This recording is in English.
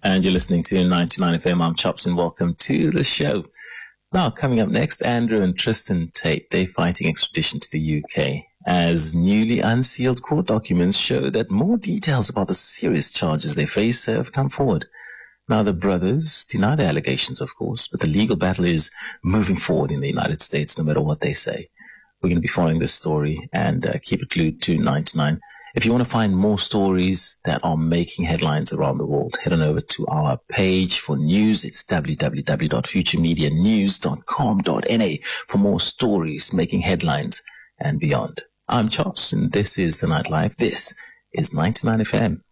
And you're listening to 99 FM. I'm Chops and welcome to the show. Now, coming up next, Andrew and Tristan Tate, they're fighting extradition to the UK as newly unsealed court documents show that more details about the serious charges they face have come forward. Now, the brothers deny the allegations, of course, but the legal battle is moving forward in the United States, no matter what they say. We're going to be following this story and keep it glued to 99. If you want to find more stories that are making headlines around the world, head on over to our page for news. It's www.futuremedianews.com.na for more stories making headlines and beyond. I'm Chops, and this is The Nightlife. This is 99 FM.